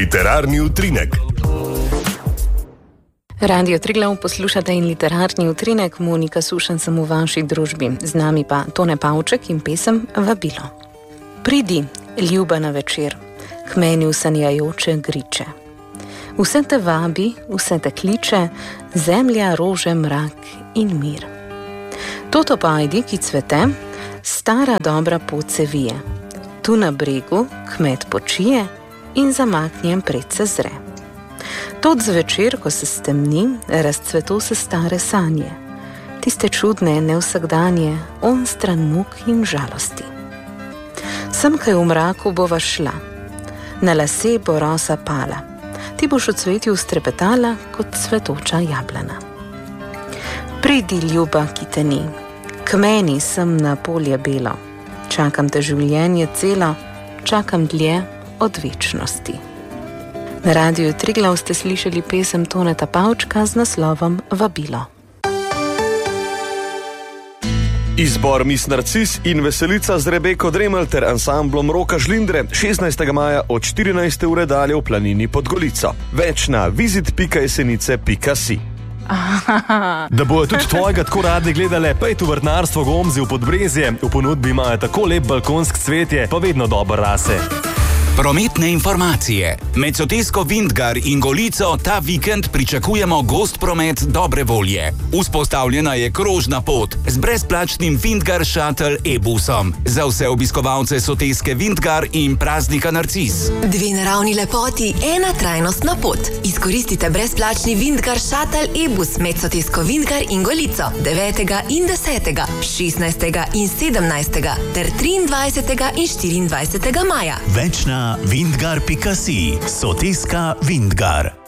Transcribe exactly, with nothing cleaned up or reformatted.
Literarni utrinek. Radio Triglav poslušate in literarni utrinek. Monika Sušen sem v vaši družbi. Z nami pa Tone Pavček in pesem Vabilo. Pridi, ljuba na večer, k meni usanjajoče griče. Vse te vabi, vse te kliče, zemlja, rože, mrak in mir. Toto pajdi, ki cvete, stara dobra pot se vije. Tu na bregu kmet počije in zamaknjen pred se zre. Tot zvečer, ko se stemni, razcveto se stare sanje, tiste čudne, nevsakdanje, on stran muk in žalosti. Sem kaj v mraku bova šla, na lase bo rosa pala, ti boš v cvetju strepetala kot cvetoča jablana. Pridi, ljuba, ki te ni, k meni sem na polje belo, čakam te življenje celo, čakam dlje od večnosti. Na Radiu Triglav ste slišali pesem Toneta Pavčka z naslovom Vabilo. Izbor Miss Narcis in Veselica z Rebeko Dremelj ter ansamblom Roka Žlindre šestnajstega maja od štirinajste ure dalje v Planini pod Golico. Več na visit pika jesenice pika si. Da bojo tudi tvojega tako radi gledale, pejt v vrtnarstvo Gomzi v Podbrezje. V ponudbi imajo tako lep balkonsk cvetje, pa vedno dober rase. Prometne informacije. Med Sotesko Vintgar in Golico ta vikend pričakujemo gost promet dobre volje. Vzpostavljena je krožna pot z brezplačnim Vintgar Shuttle e-busom za vse obiskovalce Soteske Vintgar in praznika Narcis. Dve naravni lepoti, ena trajnostna pot. Izkoristite brezplačni Vintgar Shuttle e-bus med Sotesko Vintgar in Golico devetega in desetega, šestnajstega in sedemnajstega ter triindvajsetega in štiriindvajsetega maja. Več na vintgar pika si. Soteska Vintgar.